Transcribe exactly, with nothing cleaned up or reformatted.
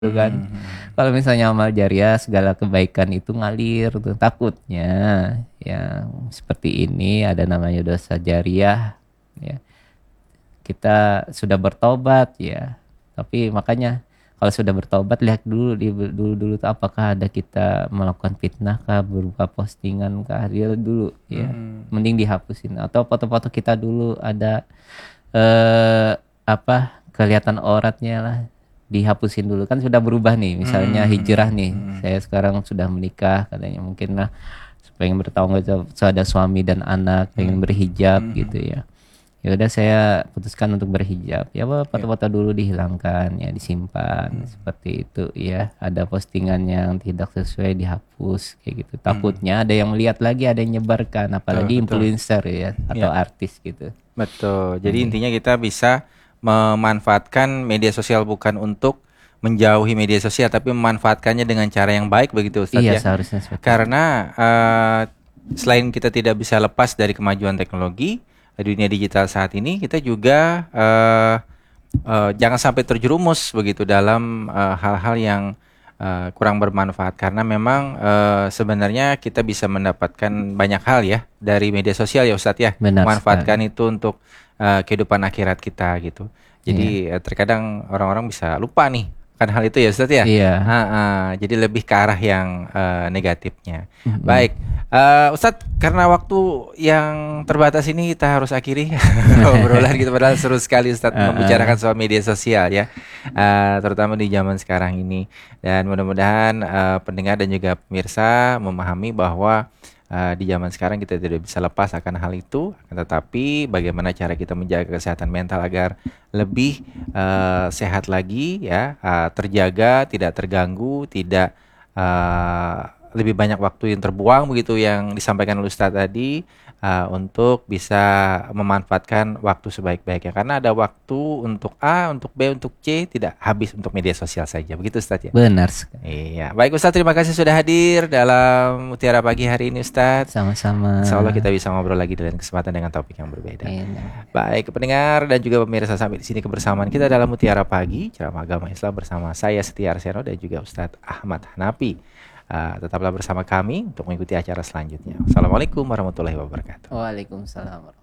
gitu kan. Hmm. Kalau misalnya amal jariah segala kebaikan itu ngalir tuh, takutnya yang seperti ini ada namanya dosa jariah ya. Kita sudah bertobat ya. Tapi makanya kalau sudah bertobat lihat dulu di dulu dulu tuh apakah ada kita melakukan fitnah kah berupa postingan kah dia dulu ya. Hmm. Mending dihapusin atau foto-foto kita dulu ada eh apa kelihatan auratnya lah dihapusin dulu kan sudah berubah nih misalnya Hmm. hijrah nih Hmm. saya sekarang sudah menikah katanya mungkin lah pengen bertanggung jawab ada suami dan anak pengen Hmm. berhijab Hmm. gitu ya ya udah saya putuskan untuk berhijab ya apa Ya. foto-foto dulu dihilangkan ya disimpan Hmm. seperti itu ya ada postingan yang tidak sesuai dihapus kayak gitu Hmm. takutnya ada yang melihat lagi ada yang nyebarkan apalagi Betul, betul. influencer ya atau Ya. artis gitu. Betul. Jadi Oke. intinya kita bisa memanfaatkan media sosial bukan untuk menjauhi media sosial, tapi memanfaatkannya dengan cara yang baik begitu Ustadz Iya ya. seharusnya seperti itu. Karena uh, selain kita tidak bisa lepas dari kemajuan teknologi di dunia digital saat ini, kita juga uh, uh, jangan sampai terjerumus begitu dalam uh, hal-hal yang uh, kurang bermanfaat. Karena memang uh, sebenarnya kita bisa mendapatkan banyak hal ya dari media sosial ya Ustadz ya. Benar Manfaatkan sekali. itu untuk uh, kehidupan akhirat kita gitu. Jadi Iya. uh, terkadang orang-orang bisa lupa nih kan hal itu ya Ustadz ya. Iya. Ha, ha, jadi lebih ke arah yang uh, negatifnya. Mm-mm. Baik, uh, Ustadz karena waktu yang terbatas ini kita harus akhiri obrolan kita padahal seru sekali Ustadz Uh-uh. membicarakan soal media sosial ya, uh, terutama di zaman sekarang ini. Dan mudah-mudahan uh, pendengar dan juga pemirsa memahami bahwa Uh, di zaman sekarang kita tidak bisa lepas akan hal itu, tetapi bagaimana cara kita menjaga kesehatan mental agar lebih uh, sehat lagi ya, uh, terjaga, tidak terganggu, tidak uh, lebih banyak waktu yang terbuang begitu yang disampaikan oleh Ustadz tadi, uh, untuk bisa memanfaatkan waktu sebaik-baiknya karena ada waktu untuk A, untuk B, untuk C, tidak habis untuk media sosial saja begitu Ustadz ya. Benar sekali. Iya, baik Ustadz, terima kasih sudah hadir dalam Mutiara Pagi hari ini Ustadz. Sama-sama. Insya Allah kita bisa ngobrol lagi dengan kesempatan dengan topik yang berbeda. Iya. Baik pendengar dan juga pemirsa, sampai di sini kebersamaan kita dalam Mutiara Pagi ceramah agama Islam bersama saya Setia Arseno dan juga Ustadz Ahmad Hanafi. Uh, tetaplah bersama kami untuk mengikuti acara selanjutnya. Assalamualaikum warahmatullahi wabarakatuh. Waalaikumsalam.